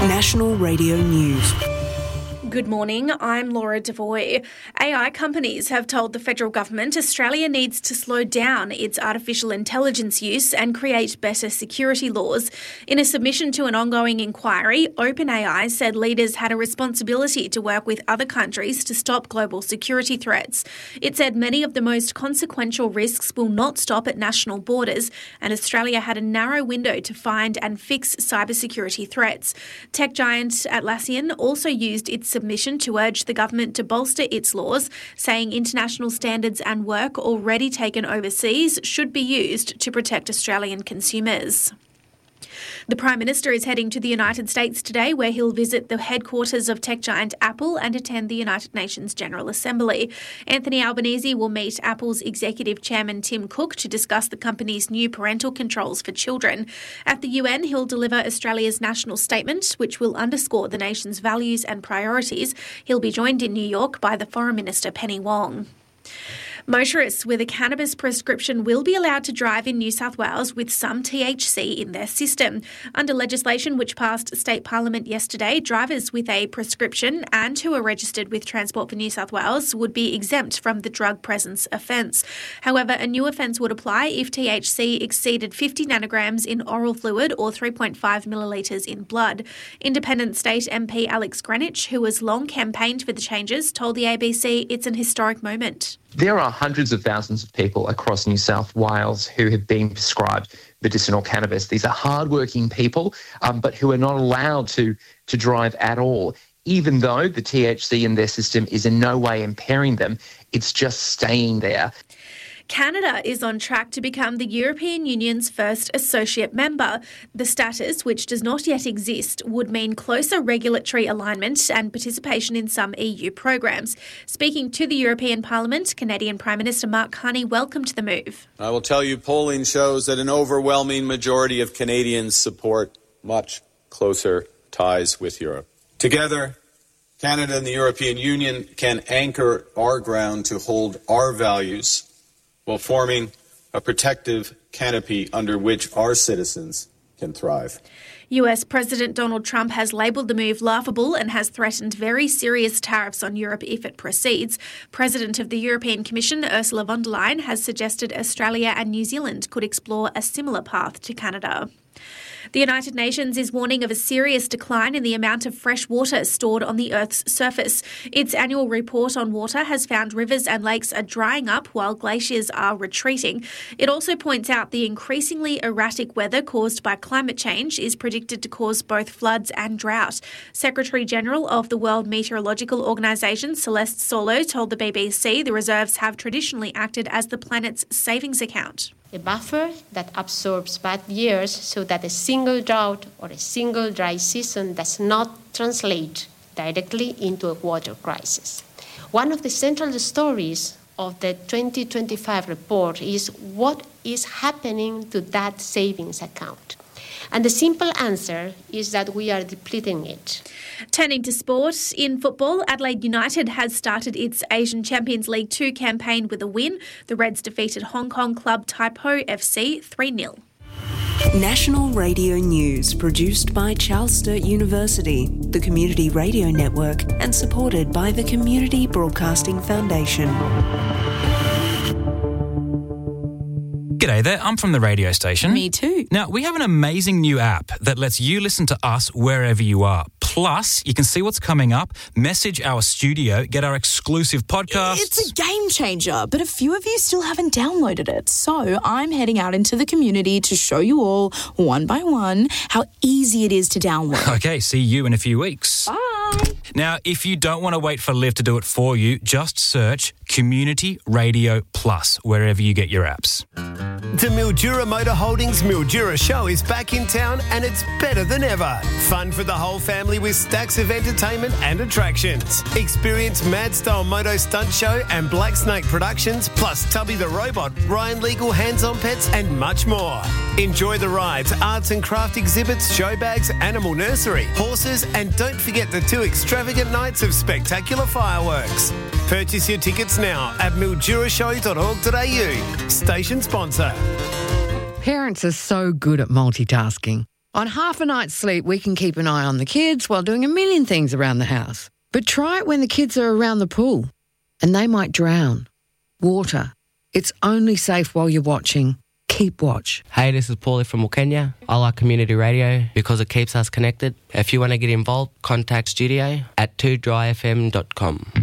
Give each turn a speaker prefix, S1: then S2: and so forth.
S1: National Radio News.
S2: Good morning, I'm Laura Devoy. AI companies have told the federal government Australia needs to slow down its artificial intelligence use and create better security laws. In a submission to an ongoing inquiry, OpenAI said leaders had a responsibility to work with other countries to stop global security threats. It said many of the most consequential risks will not stop at national borders, and Australia had a narrow window to find and fix cybersecurity threats. Tech giant Atlassian also used its submission to urge the government to bolster its laws, saying international standards and work already taken overseas should be used to protect Australian consumers. The Prime Minister is heading to the United States today, where he'll visit the headquarters of tech giant Apple and attend the United Nations General Assembly. Anthony Albanese will meet Apple's Executive Chairman Tim Cook to discuss the company's new parental controls for children. At the UN, he'll deliver Australia's national statement, which will underscore the nation's values and priorities. He'll be joined in New York by the Foreign Minister Penny Wong. Motorists with a cannabis prescription will be allowed to drive in New South Wales with some THC in their system. Under legislation which passed State Parliament yesterday, drivers with a prescription and who are registered with Transport for New South Wales would be exempt from the drug presence offence. However, a new offence would apply if THC exceeded 50 nanograms in oral fluid or 3.5 millilitres in blood. Independent State MP Alex Greenwich, who has long campaigned for the changes, told the ABC it's an historic moment.
S3: There are hundreds of thousands of people across New South Wales who have been prescribed medicinal cannabis. These are hardworking people, but who are not allowed to drive at all. Even though the THC in their system is in no way impairing them, it's just staying there.
S2: Canada is on track to become the European Union's first associate member. The status, which does not yet exist, would mean closer regulatory alignment and participation in some EU programs. Speaking to the European Parliament, Canadian Prime Minister Mark Carney welcomed the move.
S4: I will tell you, polling shows that an overwhelming majority of Canadians support much closer ties with Europe. Together, Canada and the European Union can anchor our ground to hold our values while forming a protective canopy under which our citizens can thrive.
S2: US President Donald Trump has labelled the move laughable and has threatened very serious tariffs on Europe if it proceeds. President of the European Commission, Ursula von der Leyen, has suggested Australia and New Zealand could explore a similar path to Canada. The United Nations is warning of a serious decline in the amount of fresh water stored on the Earth's surface. Its annual report on water has found rivers and lakes are drying up while glaciers are retreating. It also points out the increasingly erratic weather caused by climate change is predicted to cause both floods and drought. Secretary-General of the World Meteorological Organization, Celeste Solo, told the BBC the reserves have traditionally acted as the planet's savings account.
S5: A buffer that absorbs bad years so that a single drought or a single dry season does not translate directly into a water crisis. One of the central stories of the 2025 report is what is happening to that savings account. And the simple answer is that we are depleting it.
S2: Turning to sport, in football, Adelaide United has started its Asian Champions League 2 campaign with a win. The Reds defeated Hong Kong club Taipo FC 3-0.
S1: National Radio News, produced by Charles Sturt University, the Community Radio Network, and supported by the Community Broadcasting Foundation.
S6: G'day there, I'm from the radio station.
S7: Me too.
S6: Now, we have an amazing new app that lets you listen to us wherever you are. Plus, you can see what's coming up, message our studio, get our exclusive podcasts.
S7: It's a game changer, but a few of you still haven't downloaded it. So I'm heading out into the community to show you all, one by one, how easy it is to download.
S6: Okay, see you in a few weeks.
S7: Bye.
S6: Now, if you don't want to wait for Liv to do it for you, just search Community Radio Plus wherever you get your apps.
S8: The Mildura Motor Holdings Mildura Show is back in town and it's better than ever. Fun for the whole family with stacks of entertainment and attractions. Experience Mad Style Moto Stunt Show and Black Snake Productions, plus Tubby the Robot, Ryan Legal Hands-On Pets and much more. Enjoy the rides, arts and craft exhibits, show bags, animal nursery, horses, and don't forget the 2 extravagant nights of spectacular fireworks. Purchase your tickets now at mildurashow.org.au. Station sponsor.
S9: Parents are so good at multitasking. On half a night's sleep, we can keep an eye on the kids while doing a million things around the house. But try it when the kids are around the pool, and they might drown. Water. It's only safe while you're watching. Keep watch.
S10: Hey, this is Paulie from Wilkenya. I like community radio because it keeps us connected. If you want to get involved, contact studio at 2dryfm.com.